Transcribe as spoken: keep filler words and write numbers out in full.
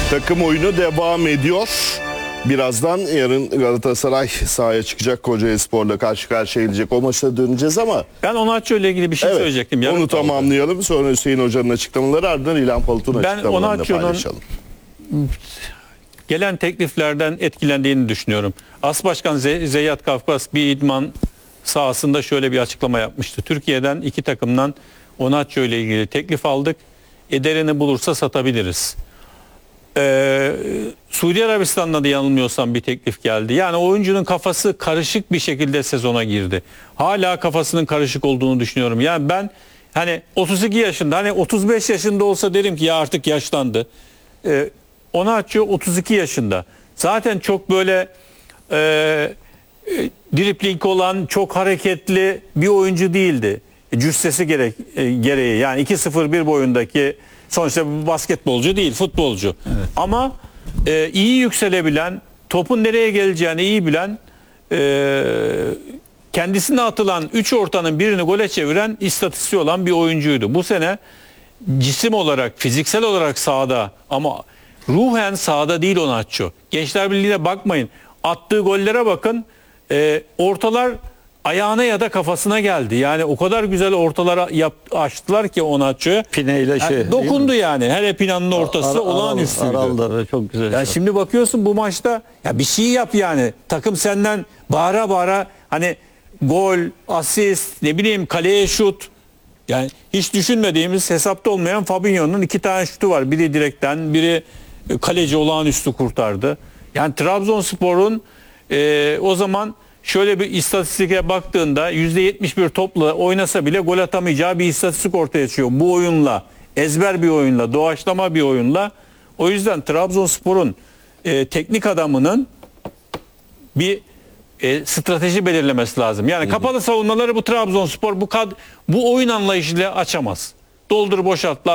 Takım oyunu devam ediyor. Birazdan yarın Galatasaray sahaya çıkacak, Kocaelispor'la karşı karşıya gelecek. O maçta döneceğiz ama Ben Onaçio ile ilgili bir şey evet, söyleyecektim. Yarım onu kaldı. tamamlayalım. Sonra Hüseyin Hoca'nın açıklamaları, ardından İlhan Palut'un Ben açıklamalarını Onaçio'nun paylaşalım. gelen tekliflerden etkilendiğini düşünüyorum. As Başkan Ze Zeyyat Kafkas bir idman sahasında şöyle bir açıklama yapmıştı. Türkiye'den iki takımdan Onaçio ile ilgili teklif aldık. Ederini bulursa satabiliriz. Ee, Suudi Arabistan'da da yanılmıyorsam bir teklif geldi. Yani oyuncunun kafası karışık bir şekilde sezona girdi. Hala kafasının karışık olduğunu düşünüyorum. Yani ben hani otuz iki yaşında, hani otuz beş yaşında olsa derim ki ya artık yaşlandı. Ee, Onaçio otuz iki yaşında. Zaten çok böyle e, e, dripling olan, çok hareketli bir oyuncu değildi. E, cüssesi gerek, e, gereği yani iki sıfır bir boyundaki, sonuçta bir basketbolcu değil, futbolcu. Evet. Ama e, iyi yükselebilen, topun nereye geleceğini iyi bilen, e, kendisine atılan üç ortanın birini gole çeviren istatistiği olan bir oyuncuydu. Bu sene cisim olarak, fiziksel olarak sahada ama ruhen sahada değil Onaçio. Gençler Birliği'ne bakmayın. Attığı gollere bakın. E, ortalar ayağına ya da kafasına geldi. Yani o kadar güzel ortalara yap, açtılar ki Onaçio'ya. Pineyle şey. Yani dokundu yani. Hele Pina'nın ortası Ar- olağanüstüydü. Aral'da çok güzel. Ya şimdi bakıyorsun bu maçta ya bir şey yap yani. Takım senden bağıra bağıra hani gol, asist, ne bileyim kaleye şut. Yani hiç düşünmediğimiz, hesapta olmayan Fabinho'nun iki tane şutu var. Biri direkten, biri kaleci olağanüstü kurtardı. Yani Trabzonspor'un e, o zaman şöyle bir istatistike baktığında yüzde yetmiş bir topla oynasa bile gol atamayacağı bir istatistik ortaya çıkıyor. Bu oyunla, ezber bir oyunla, doğaçlama bir oyunla. O yüzden Trabzonspor'un e, teknik adamının bir e, strateji belirlemesi lazım. Yani hı hı. Kapalı savunmaları bu Trabzonspor bu kad bu oyun anlayışıyla açamaz. Doldur boşalt.